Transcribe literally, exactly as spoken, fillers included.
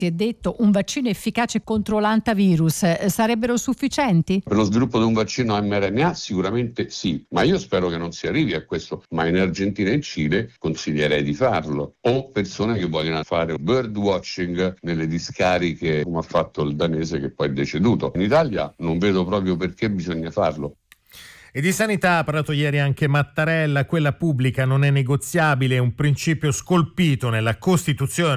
si è detto, un vaccino efficace contro l'antivirus, sarebbero sufficienti? Per lo sviluppo di un vaccino mRNA sicuramente sì, ma io spero che non si arrivi a questo, ma in Argentina e in Cile consiglierei di farlo, o persone che vogliono fare bird watching nelle discariche come ha fatto il danese che poi è deceduto. In Italia non vedo proprio perché bisogna farlo. E di sanità ha parlato ieri anche Mattarella. Quella pubblica non è negoziabile, è un principio scolpito nella Costituzione